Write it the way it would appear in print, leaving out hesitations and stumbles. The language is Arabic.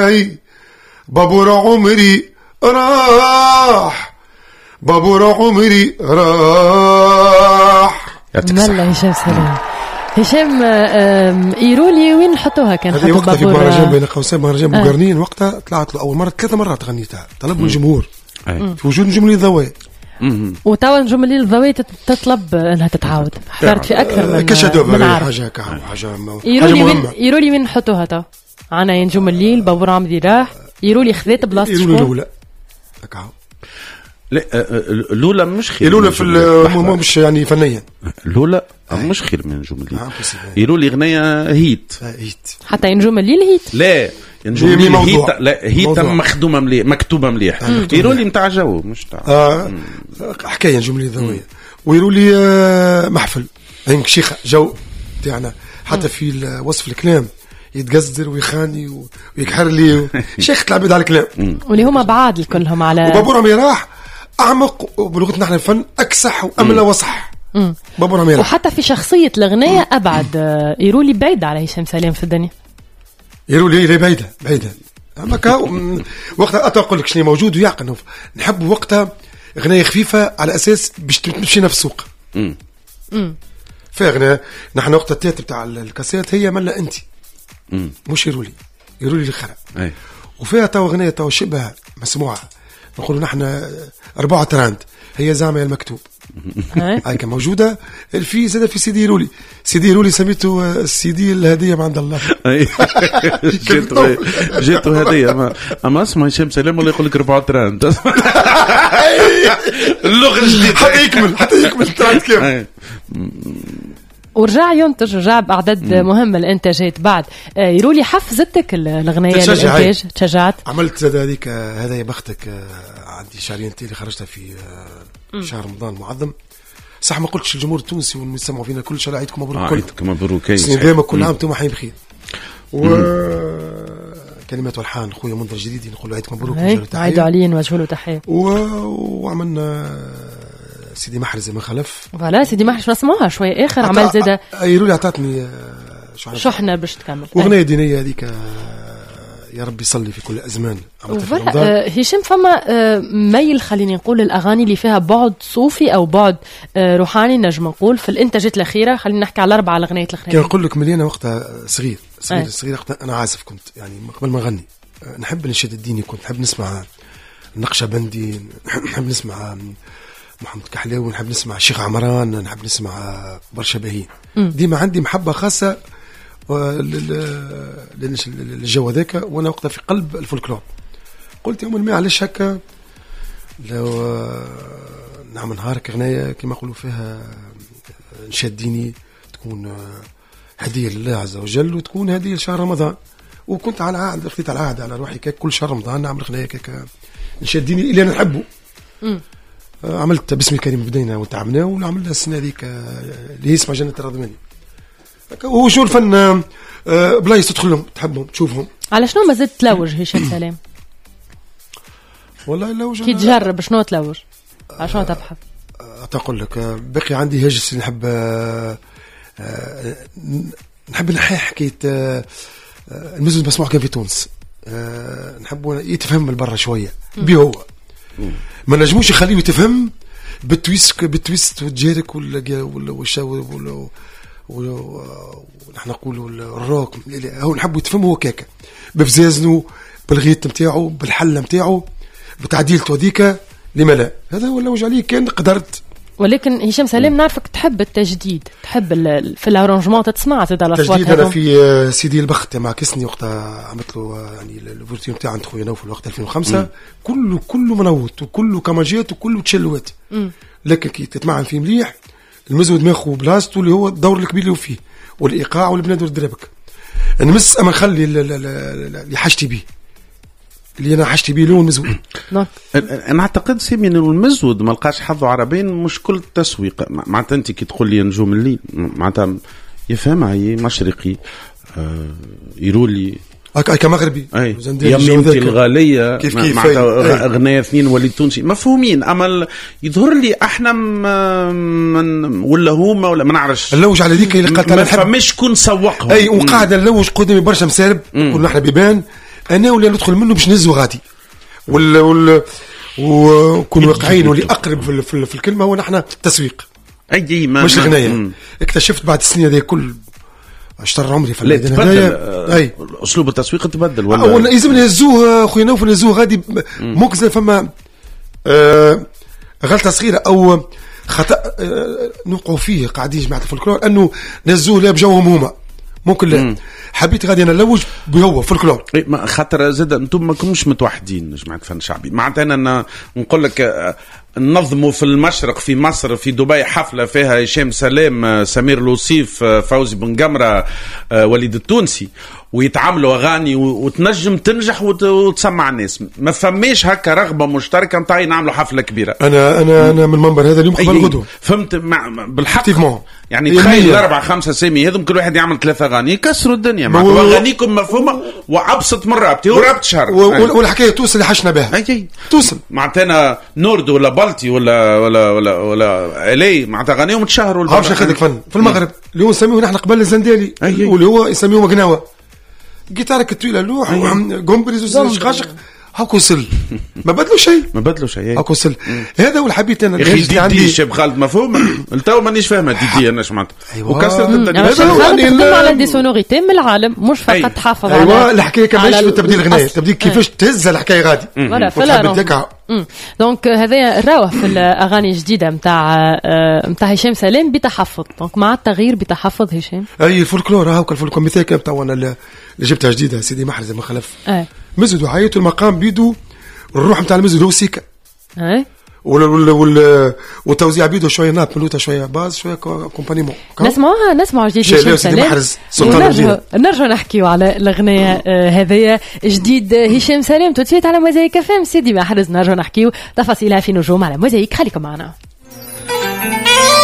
اي بابور عمري راح، بابور عمري راح. ملا هشام سلام. هشام يرولي وين نحطوها؟ كان هذه وقتها في مهرجان بين قوسين مهرجان بوغرنين. وقتها طلعت له اول مره 3 مرات غنيتها، طلب الجمهور في وجود نجم الضوء. وتوا نجم الضوء تطلب انها تتعاود. حضرت في اكثر من كشدوفه حاجه يرولي وين نحطوها تو؟ عنا نجوم الليل، بابور عمري راح، يرولي خذيت بلاصه شكون؟ الاولى لا الاولى مش خير. الاولى في مش يعني فنيا الاولى مش خير من نجوم الليل. يرولي اغنيه هيت حتى نجوم الليل هيت. لا نجوم الليل هيت، لا هيت مخدومه مليح، مكتوبه مليح. يرولي نتاع جو مش تاع حكايه نجوم الليل ذويه. ويرولي محفل هيك شيخه جو تاعنا، حتى في وصف الكلام يتقصدر ويخاني ويكحر لي شيخ العباد على الكلام. واللي هما بعاد كلهم على وبابور عمري راح أعمق، وبلغتنا نحن الفن أكسح وأملى وصح. بابور عمري راح. وحتى في شخصية الأغنية أبعد. يرولي بعيد على هشام سلام في الدنيا. يرولي بعيدة أما وقتها أقول لك شنو موجود ويعقل. نحب وقتها أغنية خفيفة على أساس باش تمشينا في السوق. في أغنية نحن وقت التياتر بتاع الكاسيت هي ملا أنت مش يرولي الخرا. وفيها تو أغنية تو شبه مسموعة نقولوا نحن 4 تراند هي زعمة المكتوب. هاي كان موجودة في زاد في سيدي يرولي سميته السيدي الهدية من عند الله. جيتوا هدية أما اسمع هشام سلام ولا يقول لك 4 تراند. اللغة الجديدة حتى يكمل تراند كيف. ورجع ينتج، رجع بأعداد مهمة الانتاجات بعد. يرولي حفزتك الأغنية الانتاج؟ تشجعت؟ عملت هذيك هذا يا بختك عندي شهرين اللي خرجتها في شهر رمضان المعظم. صح ما قلتش الجمهور التونسي والمستمعوا فينا كل شهر عيدكم مبروك. عيدكم مبروك دائما كل عام وانتم حي بخير. كلمات والحان خويا منذر جديد نقول عيدكم مبروك عيدوا علينا وجهوا له تحيه. وعملنا سيدي محرز ما خلف. فلا سيدي محرز نسمعها شوي اخر عمل زاده. يرولي عطاتني شحنه باش تكمل. واغنيه دينيه هذيك يا رب يصلي في كل الازمان. هشام فما ميل خليني نقول الاغاني اللي فيها بعد صوفي او بعد روحاني نجم نقول في الانتاجات الاخيره. خلينا نحكي على 4 الاغنيات الاخيره. كان نقول لك مليانه وقتها صغير وقتها انا عازف كنت يعني قبل ما نغني نحب النشيد الديني. كنت نحب نسمع النقشبندي، نحب نسمع محمد كحلاوي، نحب نسمع الشيخ عمران، نحب نسمع برشا باهين. ديما عندي محبة خاصة للجو ذاك، وانا وقتها في قلب الفولكلور. قلت يوم ما علاش هكا لو نعمل نهارك اغنية كما يقولوا فيها نشاد ديني، تكون هدية لله عز وجل وتكون هدية لشهر رمضان. وكنت على عهد اخذت على عهد على روحي كل شهر رمضان نعمل اغنية كيك نشاد ديني اللي انا نحبه. عملت باسم الكريم بدينا وتعبنا ونعمل السنة ذيك اللي اسمها جنة الرضواني. وهو شو الفن بلايص تدخلهم تحبهم تشوفهم. على شنو ما زدت تلوج هشام سلام؟ والله لوج كي تجرب شنو تلوج؟ على شنو تبحث؟ أقول لك باقي عندي هجس نحب نحكي حكاية المزود مسموع كان في تونس. نحب يتفهم من برا شوية بيه هو ما نجموش يخليه يتفهم بالتويست والجيرك ونحن نقولوا الروك. هو نحب يتفهم هو كاكا بفزازنه بالغيط متاعه بالحلة متاعه بتعديلته هذيك لما لا. هذا هو اللي وجه عليه كان قدرت. ولكن هشام سلام نعرفك تحب التجديد، تحب في الارونجمون تسمع زاد على الاصوات. التجديد انا في سيدي البخت مع كسني وقتها عملت له يعني الفورتيون تاع عند خويا نوفل وقت 2005 كله منوط وكله كماجات وكله تشلوات. لكن كي تتمعن فيه مليح المزود ماخو بلاصته اللي هو الدور الكبير اللي هو فيه والايقاع والبنادر دربك نمس اما نخلي اللي حاجتي بيه اللي انا حاجتي بيه لون مزود. انا اعتقد سيمي انه المزود ما لقاش حظه عربين مش كل التسويق. معناتها انت كي تقول لي نجوم الليل معناتها يفهمها هي مشرقي يرولي كمغربي يميمتي الغالية معناتها أغنية 2 وليد تونسي مفهومين. أما يظهر لي احنا ولا هما ولا ما نعرفش اللوج على ذيك اللي قالت ما فماش كون سوقهم. وقاعد اللوج قدامي برشا مسارب كنا احنا بيبان انا ولا ندخل منه باش نهزو غادي وكون واقعيين واللي اقرب في الكلمه هو نحن تسويق اي مش الغنايه. اكتشفت بعد السنين هذه كل اشتر عمري في تبدل اسلوب التسويق تبدل ولا لازم نهزوه خويا نوف نهزوه غادي ممكن فما غلطه صغيره او خطا نوقعوا فيه قاعدين جماعه الفولكلور انه نهزوه لا بجوهم هما ممكن لا حبيت غادي انا نلوج بهو فولكلور خاطر زاد انتم ما كنتوش متوحدين جماعه فن شعبي معناتها انا نقول لك ننظموا في المشرق في مصر في دبي حفله فيها هشام سلام سمير لوصيف فوزي بن قمره وليد التونسي ويتعاملوا اغاني وتنجم تنجح وتسمع الناس ما فماش هكا رغبه مشتركه نتاعي نعملوا حفله كبيره. انا من المنبر هذا اليوم قبل غدوه فهمت بالحق يعني تخيل 4-5 سامي هذم كل واحد يعمل 3 اغاني يكسروا الدنيا واغانيكم مفهومه وابسط من رابطي ورابط شهر والحكايه توصل اللي حشنا بها توصل معناتها نورد ولا بلطي ولا الي معناتها اغانيهم تشهروا عارف شنو خدك فن في المغرب اللي هو نسميه نحن قبل الزندالي واللي هو يسميه مقناوه جيتارك الطويله لوح وقمبريز وشقاشق هاكو وصل ما بدلوا شيء هاكو وصل هذا هو اللي حبيت انا اللي عندي شاب خالد مفهوم التو مانيش فاهمه دي انا معناتها وكسرت الدنيا على دي سونوريتي من العالم مش فقط تحافظ على الحكايه كمان في التبديل الغنائي التبديل كيفاش تهز الحكايه غادي دونك هذا الراوه في الاغاني الجديده نتاع هشام سلام بتحفظ دونك مع التغيير بتحفظ هشام الفولكلور هاكا الفولكلور مثال كان تاع انا اللي جبتها جديده سيدي محرز من خلف مزود وحياته المقام بيدو الروح نتاع المزود هو سيكا والتوزيع بيدو شويه نات ملوته شويه باز شويه كومبانيمون نسمعوا جديد هشام سلام نرجع نحكيوا على الاغنيه هذيا جديد هشام سلام توتيت على موزايك فهم سيدي محرز نرجع نحكيوا تفاصيلها في نجوم على موزايك خليكم معنا.